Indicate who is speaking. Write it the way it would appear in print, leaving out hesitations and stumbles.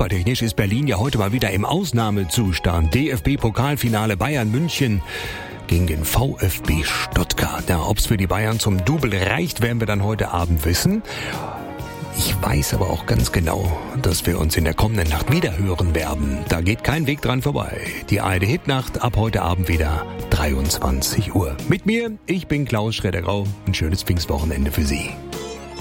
Speaker 1: Fußballtechnisch ist Berlin ja heute mal wieder im Ausnahmezustand. DFB-Pokalfinale Bayern München gegen den VfB Stuttgart. Ja, ob es für die Bayern zum Double reicht, werden wir dann heute Abend wissen. Ich weiß aber auch ganz genau, dass wir uns in der kommenden Nacht wieder hören werden. Da geht kein Weg dran vorbei. Die ARD-Hitnacht ab heute Abend wieder 23 Uhr. Mit mir, ich bin Klaus Schredder-Grau. Ein schönes Pfingstwochenende für Sie.